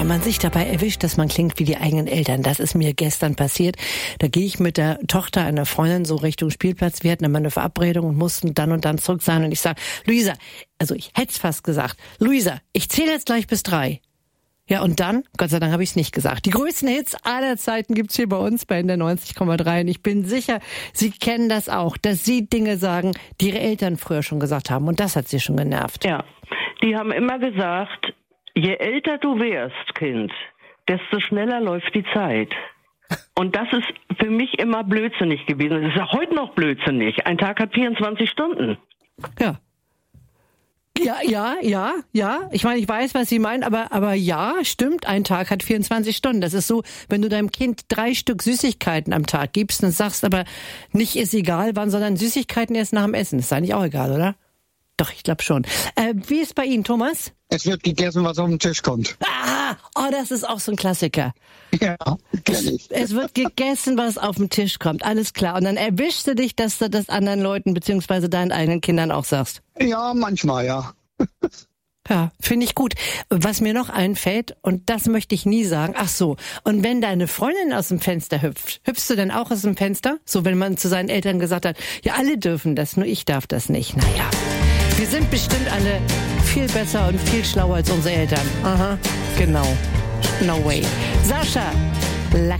wenn man sich dabei erwischt, dass man klingt wie die eigenen Eltern. Das ist mir gestern passiert. Da gehe ich mit der Tochter einer Freundin so Richtung Spielplatz. Wir hatten immer eine Verabredung und mussten dann und dann zurück sein. Und ich sage, Luisa, also ich hätte es fast gesagt, Luisa, ich zähle jetzt gleich bis 3. Ja, und dann, Gott sei Dank habe ich es nicht gesagt. Die größten Hits aller Zeiten gibt's hier bei uns bei der 90,3. Und ich bin sicher, Sie kennen das auch, dass Sie Dinge sagen, die Ihre Eltern früher schon gesagt haben. Und das hat Sie schon genervt. Ja, die haben immer gesagt, je älter du wirst, Kind, desto schneller läuft die Zeit. Und das ist für mich immer blödsinnig gewesen. Das ist ja heute noch blödsinnig. Ein Tag hat 24 Stunden. Ja. Ja. Ich meine, ich weiß, was Sie meinen, aber ja, stimmt, ein Tag hat 24 Stunden. Das ist so, wenn du deinem Kind 3 Stück Süßigkeiten am Tag gibst und sagst aber, nicht ist egal wann, sondern Süßigkeiten erst nach dem Essen. Ist eigentlich auch egal, oder? Doch, ich glaube schon. Wie ist bei Ihnen, Thomas? Es wird gegessen, was auf den Tisch kommt. Das ist auch so ein Klassiker. Ja, kenn ich. Es wird gegessen, was auf den Tisch kommt. Alles klar. Und dann erwischst du dich, dass du das anderen Leuten bzw. deinen eigenen Kindern auch sagst. Ja, manchmal, ja. Ja, finde ich gut. Was mir noch einfällt, und das möchte ich nie sagen, ach so, und wenn deine Freundin aus dem Fenster hüpft, hüpfst du dann auch aus dem Fenster? So, wenn man zu seinen Eltern gesagt hat, ja, alle dürfen das, nur ich darf das nicht. Naja, wir sind bestimmt alle viel besser und viel schlauer als unsere Eltern. Aha, genau. No way. Sascha, Lucky.